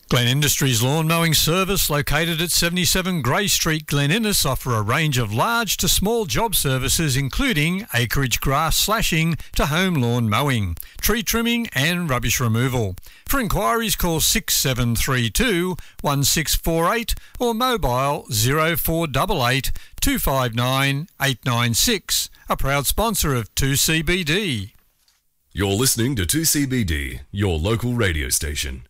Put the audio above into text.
Glen Industries Lawn Mowing Service, located at 77 Grey Street, Glen Innes, offer a range of large to small job services including acreage grass slashing to home lawn mowing, tree trimming and rubbish removal. For inquiries, call 6732 1648 or mobile 0488 259 896. A proud sponsor of 2CBD. You're listening to 2CBD, your local radio station.